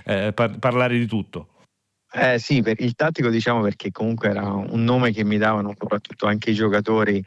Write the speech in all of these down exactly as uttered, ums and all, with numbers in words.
eh, par- parlare di tutto. Eh sì, per il tattico diciamo perché comunque era un nome che mi davano soprattutto anche i giocatori.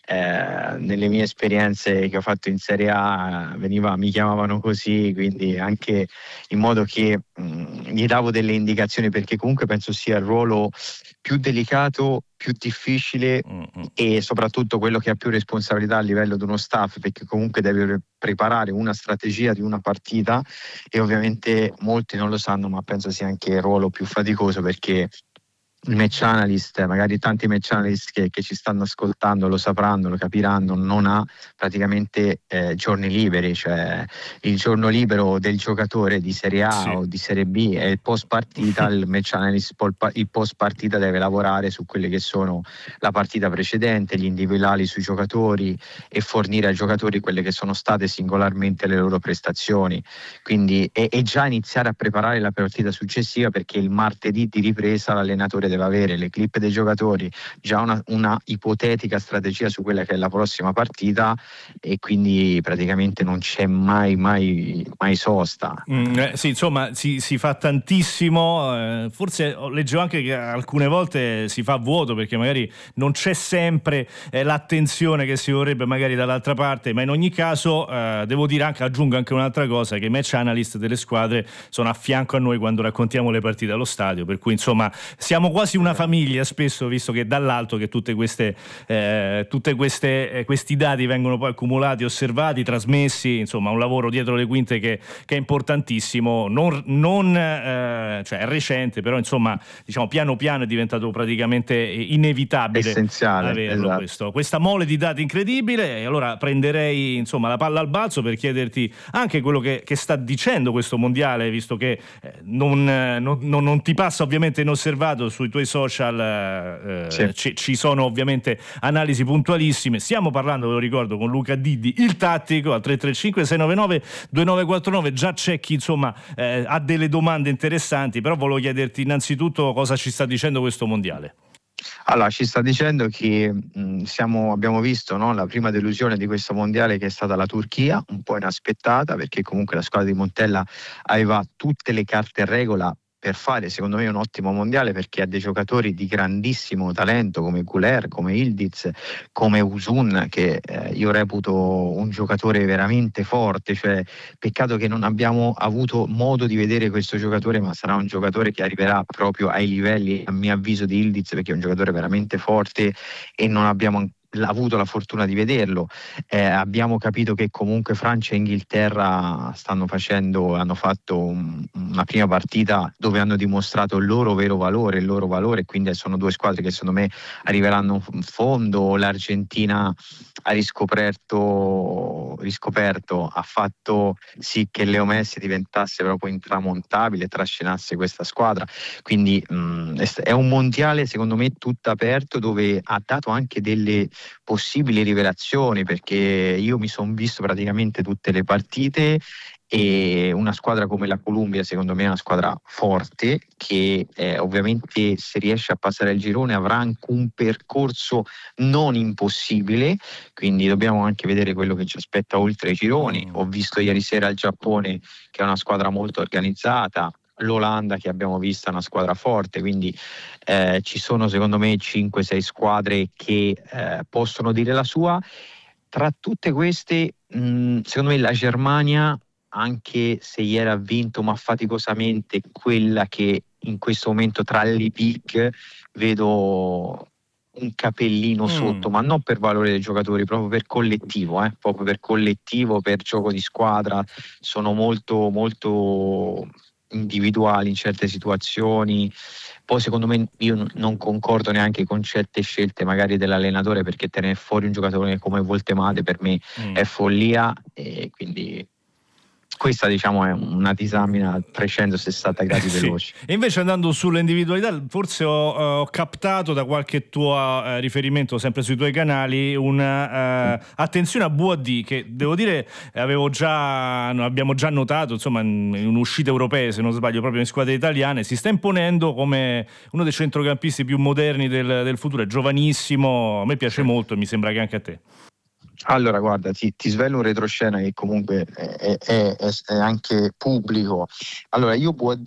Eh, nelle mie esperienze che ho fatto in Serie A veniva, mi chiamavano così, quindi anche in modo che mh, gli davo delle indicazioni, perché comunque penso sia il ruolo più delicato, più difficile Mm-hmm. e soprattutto quello che ha più responsabilità a livello di uno staff, perché comunque deve preparare una strategia di una partita e ovviamente molti non lo sanno, ma penso sia anche il ruolo più faticoso, perché il match analyst, magari tanti match analyst che, che ci stanno ascoltando lo sapranno, lo capiranno, non ha praticamente eh, giorni liberi, cioè il giorno libero del giocatore di Serie A Sì. o di Serie B è il post partita, il match analyst il post partita deve lavorare su quelle che sono la partita precedente, gli individuali sui giocatori e fornire ai giocatori quelle che sono state singolarmente le loro prestazioni, quindi e, e già iniziare a preparare la partita successiva, perché il martedì di ripresa l'allenatore deve avere le clip dei giocatori, già una, una ipotetica strategia su quella che è la prossima partita, e quindi praticamente non c'è mai mai mai sosta. Mm, eh, sì, insomma si, si fa tantissimo, eh, forse leggevo anche che alcune volte si fa vuoto perché magari non c'è sempre eh, l'attenzione che si vorrebbe magari dall'altra parte, ma in ogni caso eh, devo dire anche, aggiungo anche un'altra cosa, che i match analyst delle squadre sono a fianco a noi quando raccontiamo le partite allo stadio, per cui insomma siamo quasi una famiglia spesso, visto che dall'alto che tutte queste eh, tutte queste eh, questi dati vengono poi accumulati, osservati, trasmessi, insomma un lavoro dietro le quinte che, che è importantissimo, non, non eh, cioè è recente, però insomma diciamo piano piano è diventato praticamente inevitabile essenziale averlo, esatto. questo, questa mole di dati incredibile. E allora prenderei insomma la palla al balzo per chiederti anche quello che, che sta dicendo questo mondiale, visto che eh, non, non, non ti passa ovviamente inosservato sui tuoi social, eh, Sì. ci, ci sono ovviamente analisi puntualissime. Stiamo parlando, ve lo ricordo, con Luca Diddi, il tattico, al tre tre cinque sei nove nove due nove quattro nove. Già c'è chi insomma eh, ha delle domande interessanti, però volevo chiederti innanzitutto cosa ci sta dicendo questo mondiale. Allora, ci sta dicendo che mh, siamo, abbiamo visto, no, la prima delusione di questo mondiale, che è stata la Turchia, un po' inaspettata, perché comunque la squadra di Montella aveva tutte le carte in regola per fare secondo me un ottimo mondiale, perché ha dei giocatori di grandissimo talento come Güler, come Ildiz, come Usun, che eh, io reputo un giocatore veramente forte, cioè peccato che non abbiamo avuto modo di vedere questo giocatore, ma sarà un giocatore che arriverà proprio ai livelli, a mio avviso, di Ildiz, perché è un giocatore veramente forte e non abbiamo ancora avuto la fortuna di vederlo. Eh, abbiamo capito che comunque Francia e Inghilterra stanno facendo, hanno fatto un, una prima partita dove hanno dimostrato il loro vero valore, il loro valore, quindi sono due squadre che secondo me arriveranno in fondo. L'Argentina ha riscoperto, riscoperto ha fatto sì che Leo Messi diventasse proprio intramontabile, trascinasse questa squadra, quindi mh, è un mondiale secondo me tutto aperto, dove ha dato anche delle possibili rivelazioni, perché io mi sono visto praticamente tutte le partite e una squadra come la Colombia secondo me è una squadra forte che eh, ovviamente se riesce a passare il girone avrà anche un percorso non impossibile, quindi dobbiamo anche vedere quello che ci aspetta oltre i gironi. Ho visto ieri sera il Giappone, che è una squadra molto organizzata, l'Olanda che abbiamo visto è una squadra forte, quindi eh, ci sono secondo me cinque sei squadre che eh, possono dire la sua. Tra tutte queste mh, secondo me la Germania, anche se ieri ha vinto ma faticosamente, quella che in questo momento tra le big vedo un capellino sotto, Mm. ma non per valore dei giocatori, proprio per collettivo, eh? proprio per collettivo, per gioco di squadra, sono molto molto individuali in certe situazioni. Poi secondo me io non concordo neanche con certe scelte magari dell'allenatore, perché tenere fuori un giocatore come Voltemade per me Mm. è follia, e quindi questa diciamo è una disamina a trecentosessanta gradi sì. veloci. E invece andando sulle individualità, forse ho, ho captato da qualche tuo eh, riferimento sempre sui tuoi canali una eh, attenzione a Boadi, che devo dire avevo già abbiamo già notato insomma in, in un'uscita europea, se non sbaglio proprio in squadre italiane, si sta imponendo come uno dei centrocampisti più moderni del, del futuro. È giovanissimo, a me piace molto e mi sembra che anche a te. Allora guarda, ti, ti svelo un retroscena che comunque è, è, è, è anche pubblico. Allora io Boadi